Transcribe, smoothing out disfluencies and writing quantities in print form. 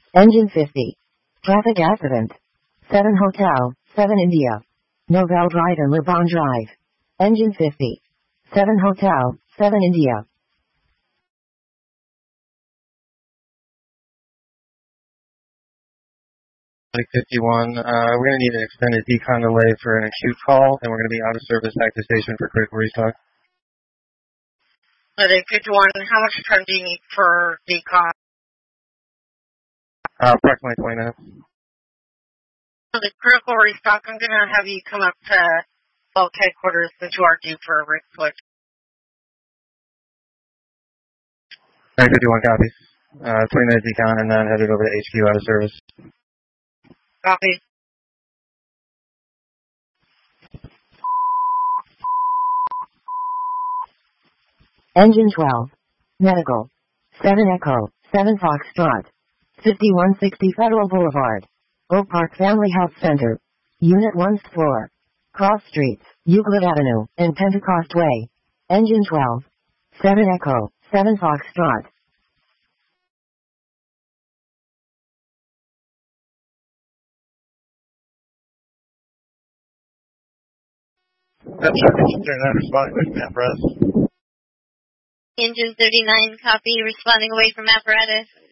Engine 50. Traffic accident. 7 Hotel, 7 India. Novell Drive and Lebon Drive. Engine 50. 7 Hotel, 7 India. Lake 51, we're going to need an extended decon delay for an acute call, and we're going to be out of service back to station for critical restock. Lake 51, how much time do you need for decon? Approximately 20 minutes. For the critical restock, I'm going to have you come up to bulk headquarters since you are due for a rig switch. Lake 51 copies. 20-minute decon and then headed over to HQ out of service. Copy. Engine 12. Medical. 7 Echo, 7 Foxtrot. 5160 Federal Boulevard. Oak Park Family Health Center. Unit 1st floor. Cross Streets, Euclid Avenue, and Pentecost Way. Engine 12. 7 Echo, 7 Foxtrot. That's right. Turn that responding away from apparatus. Engine 39, copy, responding away from apparatus.